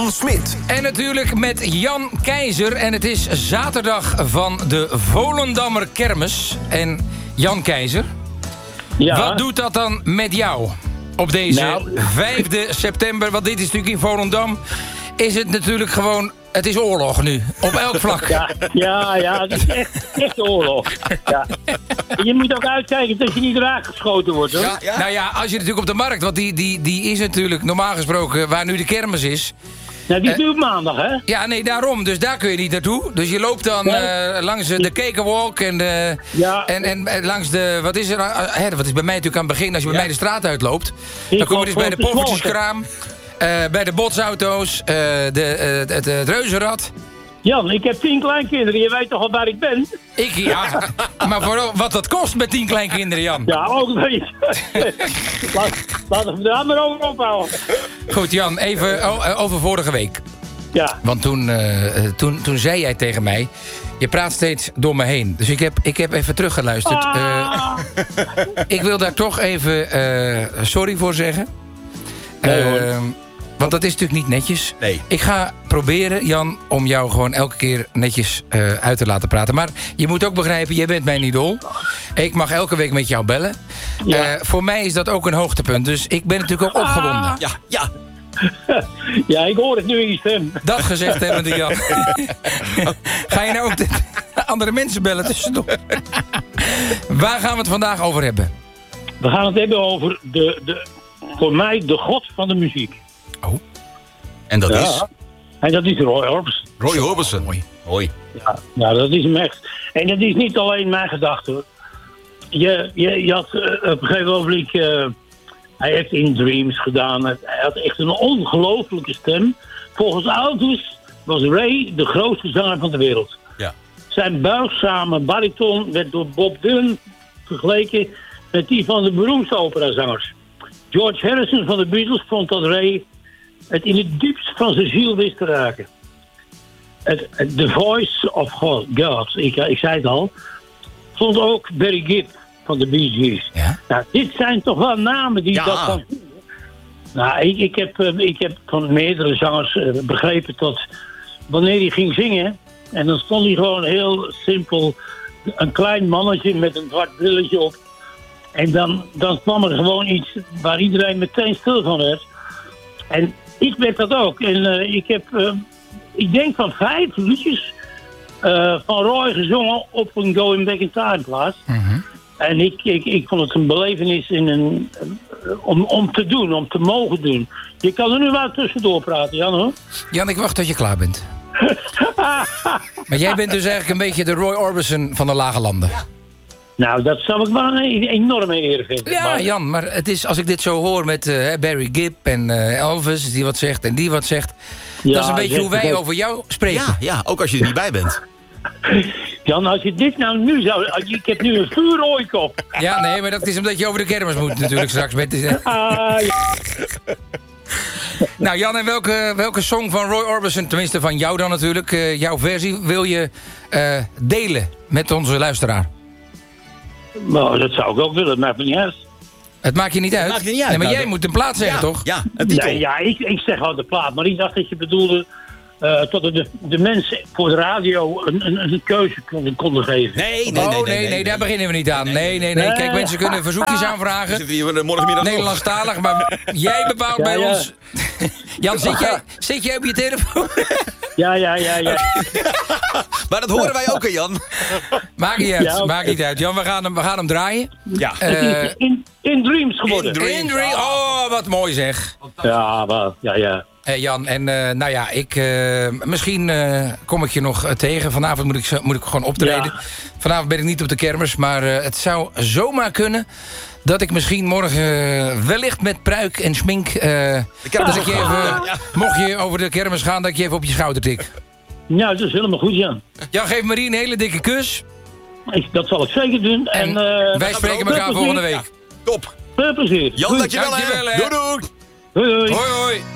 Jan Smit. En natuurlijk met Jan Keizer. En het is zaterdag van de Volendammer Kermis. En Jan Keizer, wat doet dat dan met jou? Op deze 5e september, want dit is natuurlijk in Volendam, is het natuurlijk gewoon... Het is oorlog nu, op elk vlak. Ja, het is echt oorlog. Ja. Je moet ook uitkijken dat je niet raak geschoten wordt, hoor. Ja. Nou ja, als je natuurlijk op de markt... Want die is natuurlijk normaal gesproken waar nu de kermis is. Nou, die is nu op maandag, hè? Ja, nee, daarom. Dus daar kun je niet naartoe. Dus je loopt dan langs de Kekenwalk en langs de... Wat is er? Wat is bij mij natuurlijk aan het begin, als je bij mij de straat uitloopt. Dan kom je dus bij de poffertjeskraam. Bij de botsauto's, het reuzenrad. Jan, ik heb 10 kleinkinderen. Je weet toch al waar ik ben? Maar vooral wat dat kost met 10 kleinkinderen, Jan. Ja, ook weet. Laten we daar maar over ophouden. Goed, Jan, even over vorige week. Ja. Want toen zei jij tegen mij... Je praat steeds door me heen. Dus ik heb even teruggeluisterd. Ik wil daar toch even sorry voor zeggen. Nee, hoor. Want dat is natuurlijk niet netjes. Nee. Ik ga proberen, Jan, om jou gewoon elke keer netjes uit te laten praten. Maar je moet ook begrijpen, jij bent mijn idool. Ik mag elke week met jou bellen. Ja. Voor mij is dat ook een hoogtepunt. Dus ik ben natuurlijk ook opgewonden. Ja. Ja, ik hoor het nu in je stem. Dat gezegd hebbende, Jan. Ga je nou ook de andere mensen bellen tussendoor? Waar gaan we het vandaag over hebben? We gaan het hebben over voor mij de god van de muziek. Oh. En dat is? En dat is Roy Orbison. Roy Orbison. Mooi. Ja, dat is hem echt. En dat is niet alleen mijn gedachte, hoor. Je had op een gegeven moment... hij heeft In Dreams gedaan. Hij had echt een ongelofelijke stem. Volgens Elvis was Ray de grootste zanger van de wereld. Ja. Zijn buigzame bariton werd door Bob Dylan vergeleken met die van de beroemdste operazangers. George Harrison van de Beatles vond dat Ray het in het diepst van zijn ziel wist te raken. The Voice of God, ik zei het al, vond ook Barry Gibb van de Bee Gees. Ja? Nou, dit zijn toch wel namen die dat kan doen. Nou, ik heb van meerdere zangers begrepen dat wanneer hij ging zingen, en dan stond hij gewoon heel simpel, een klein mannetje met een zwart brilletje op. En dan kwam er gewoon iets waar iedereen meteen stil van werd. En ik werd dat ook. En ik denk van 5 liedjes van Roy gezongen op een Going Back in Time plaats. Mm-hmm. En ik vond het een belevenis om te doen, om te mogen doen. Je kan er nu wel tussendoor praten, Jan, hoor. Jan, ik wacht tot je klaar bent. Maar jij bent dus eigenlijk een beetje de Roy Orbison van de Lage Landen. Ja. Nou, dat zou ik wel een enorme eer vinden. Ja, Jan, maar het is, als ik dit zo hoor met Barry Gibb en Elvis die wat zegt en die wat zegt. Ja, dat is een beetje hoe wij over jou spreken. Ja, ook als je er niet bij bent. Jan, als je dit nou nu zou... Ik heb nu een vuurrooikop. Ja, nee, maar dat is omdat je over de kermis moet natuurlijk straks. Nou, Jan, en welke song van Roy Orbison, tenminste van jou dan natuurlijk, jouw versie, wil je delen met onze luisteraar? Nou, dat zou ik ook willen, maar niet uit. Het maakt je niet uit? Maakt niet uit. Nee, maar jij moet een plaat zeggen, toch? Ja, een titel. Nee, ja, ik zeg wel de plaat, maar ik dacht dat je bedoelde tot de mensen voor de radio een keuze konden geven. Nee, daar beginnen we niet aan. Nee. Kijk, mensen kunnen verzoekjes aanvragen. Zitten hier morgenmiddag Nederlandstalig, maar jij bepaalt bij ons. Jan, zit jij op je telefoon? Ja. Maar dat horen wij ook, hè, Jan? Maakt niet uit. Jan, we gaan hem draaien. Ja. Het is In Dreams geworden. In Dreams. Oh, wat mooi zeg. Ja, wel. Ja. Jan, en misschien kom ik je nog tegen. Vanavond moet ik gewoon optreden. Ja. Vanavond ben ik niet op de kermis, maar het zou zomaar kunnen dat ik misschien morgen wellicht met pruik en schmink... dat ik je even, mocht je over de kermis gaan, dat ik je even op je schouder tik. Nou, dat is helemaal goed, Jan. Jan, geef Marie een hele dikke kus. Dat zal ik zeker doen. En wij spreken elkaar volgende week. Ja, top. Veel plezier. Jan, dankjewel. Dankjewel, hè. Doei. Hoi. Hoi.